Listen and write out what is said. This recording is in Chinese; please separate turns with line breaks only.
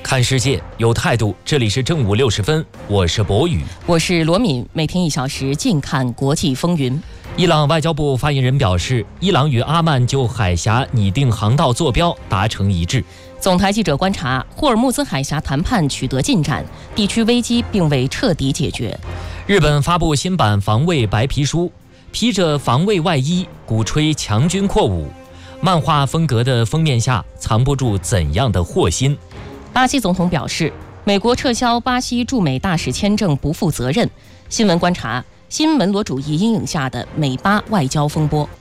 看世界有态度，这里是正午60分，我是博宇，
我是罗敏，每天1小时尽看国际风云。
伊朗外交部发言人表示，伊朗与阿曼就海峡拟定航道坐标达成一致。
总台记者观察，霍尔木兹海峡谈判取得进展，地区危机并未彻底解决。
日本发布新版防卫白皮书，披着防卫外衣，鼓吹强军扩武。漫画风格的封面下藏不住怎样的祸心。
巴西总统表示，美国撤销巴西驻美大使签证不负责任。新闻观察，新门罗主义阴影下的美巴外交风波。